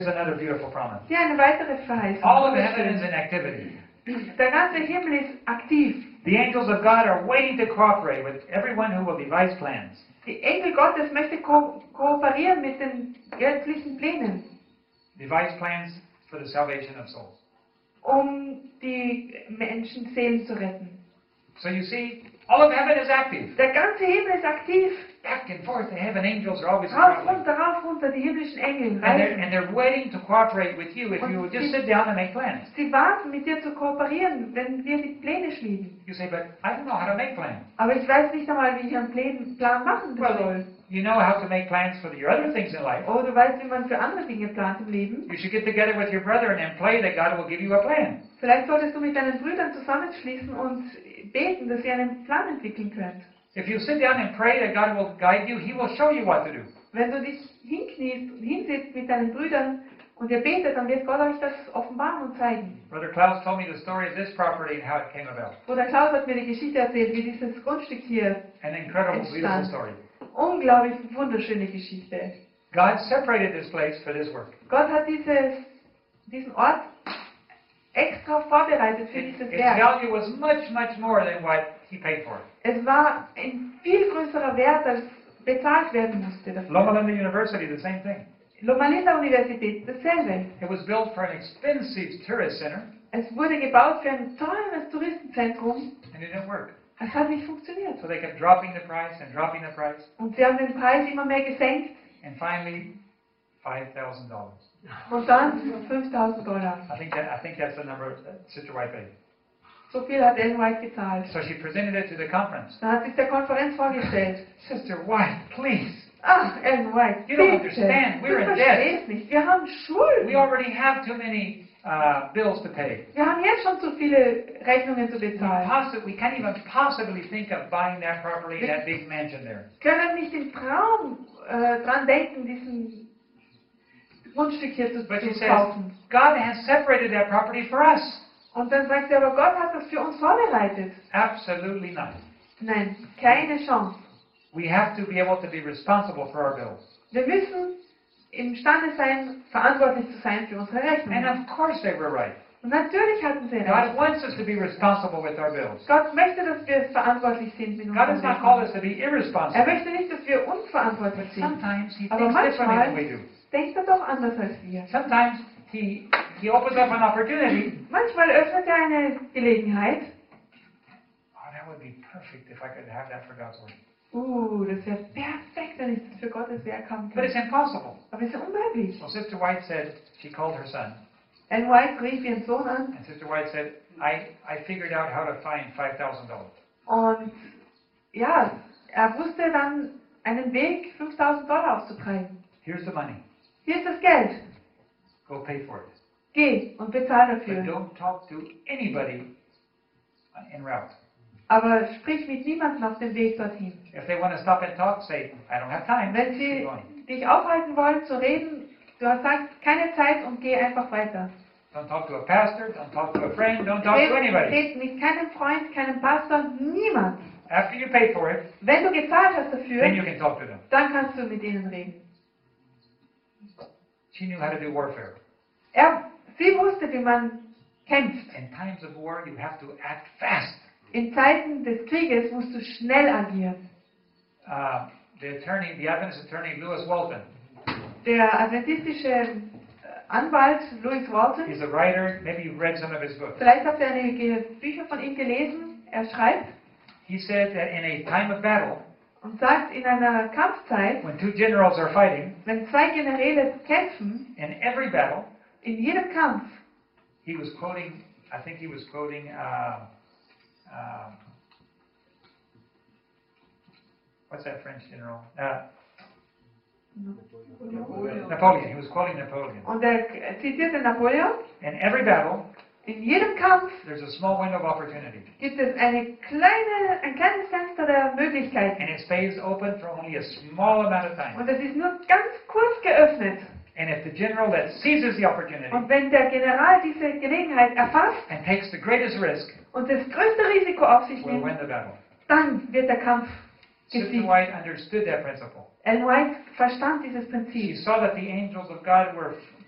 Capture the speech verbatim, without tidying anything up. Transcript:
Here's another beautiful promise. Hier eine weitere Verheißung. All of heaven is in activity. Der ganze Himmel ist aktiv. The angels of God are waiting to cooperate with everyone who will devise plans. Die Engel Gottes möchten ko kooperieren mit den göttlichen Plänen, Devise plans for the salvation of souls. um die Menschenseelen zu retten. So you see, all of heaven is active. Der ganze Himmel ist aktiv. Back and forth, the heaven angels are always Rauf, traveling. runter, rauf, runter, die himmlischen Engel And they're, reisen. and they're waiting to cooperate with you if you would just sit down and make plans. Sie warten, mit dir zu kooperieren, wenn wir die Pläne schmieden. You say, but I don't know how to make plans. Aber ich weiß nicht einmal, wie ich einen Plan, Plan machen Well, soll. you know how to make plans for your other things in life. Oh, du weißt, wie man für andere Dinge plant im Leben. You should get together with your brother and pray that God will give you a plan. Vielleicht solltest du mit deinen Brüdern zusammenschließen und beten, dass ihr einen Plan entwickeln könnt. If you sit down and pray that God will guide you, He will show you what to do. Wenn du dich hinkniest und hinsitzt mit deinen Brüdern und ihr betet, dann wird Gott euch das offenbaren und zeigen. Brother Klaus told me the story of this property and how it came about. Bruder Klaus hat mir die Geschichte erzählt, wie dieses Grundstück hier An incredible, beautiful entstand. story. Unglaublich wunderschöne Geschichte. God separated this place for this work. Gott hat dieses, diesen Ort extra vorbereitet für It, dieses its Werk. value was much, much more than what He paid for it. Es war ein viel größerer Wert, als bezahlt werden musste dafür. Loma Linda University, the same thing. Loma Linda Universität, dasselbe. It was built for an expensive tourist center, Es wurde gebaut für ein teures Touristenzentrum. and it didn't work. Es hat nicht funktioniert. So they kept dropping the price and dropping the price, Und sie haben den Preis immer mehr gesenkt. and finally, five thousand dollars. Und dann fünftausend Dollar. I think that I think that's the number that Sister White paid. So viel hat Ellen White gezahlt. So she presented it to the conference. Dann hat sich der Konferenz vorgestellt. Sister White, please. Ach, Ellen White, You don't bitte. understand. We're Du in debt. verstehst nicht. Wir haben We Schulden. already have too many uh, bills to pay. Wir haben jetzt schon zu viele Rechnungen zu We, bezahlen. possi- we can't even possibly think of buying that property, that big mansion there. Wir können nicht im Traum äh, dran denken, diesen Grundstück hier zu, But she zu says, kaufen. God has separated that property for us. Und dann sagt sie, aber Gott hat das für uns vorbereitet. Absolutely not. Nein, keine Chance. We have to be able to be responsible for our bills. Wir müssen imstande sein, verantwortlich zu sein für unsere And Rechnungen. of course they were right. Und natürlich hatten sie God recht. wants us to be responsible with our bills. Gott möchte, dass wir verantwortlich sind mit God unseren does not call Rechnungen. us to be Er irresponsible. möchte nicht, dass wir unverantwortlich But sind. sometimes He Aber thinks differently than we manchmal do. denkt er doch anders als wir. Sometimes He He opens up an opportunity. Manchmal öffnet er eine Gelegenheit. Oh, that would be perfect if I could have that for God's work. Uh, das wäre perfekt, wenn ich das für Gottes Werk haben But it's könnte. impossible. Aber es ist unmöglich. So Sister White said, she called her son. Ellen White rief ihren Sohn an And Sister White said, I, I figured out how to find five thousand dollars. und ja, er wusste dann einen Weg, fünftausend Dollar auszutreiben. Here's the money. Hier ist das Geld. Go pay for it. Geh und bezahl But dafür. don't talk to anybody en route. Aber sprich mit niemandem auf dem Weg dorthin. If they want to stop and talk, say, I don't have time. Wenn Keep sie going. dich aufhalten wollen zu reden, du hast gesagt, keine Zeit und geh einfach weiter. Don't talk to a pastor. Don't talk to a friend. Don't talk to Red, anybody. red mit keinem Freund, keinem Pastor, niemand. After you pay for it, Wenn du gezahlt hast dafür, then you can talk to them. dann kannst du mit ihnen reden. She knew how to do warfare. Er, sie wusste, wie man kämpft. In times of war, you have to act fast. In Zeiten des Krieges musst du schnell agieren. Uh, the attorney, the Adventist attorney, Lewis Walton, Der adventistische äh, Anwalt Louis Walton, he's a writer. Maybe you've read some of his books. vielleicht habt ihr einige Bücher von ihm gelesen, er schreibt He said that in a time of battle, und sagt, in einer Kampfzeit, when two generals are fighting, wenn zwei Generäle kämpfen, in every battle, in jedem Kampf, he was quoting, I think he was quoting, uh, uh, what's that French general? Uh, Napoleon. He was quoting Napoleon. und er zitierte Napoleon, In every battle, in jedem Kampf there's a small window of opportunity, gibt es eine kleine, ein kleines Fenster der Möglichkeiten. and it stays open for only a small amount of time. Und es ist nur ganz kurz geöffnet. And if the general that seizes the opportunity Und wenn der General diese Gelegenheit erfasst and takes the greatest risk, und das größte Risiko auf sich will nimmt, win the battle. dann wird der Kampf Sister gesiegt. White understood that principle. Ellen White verstand dieses She Prinzip. saw that the angels of God were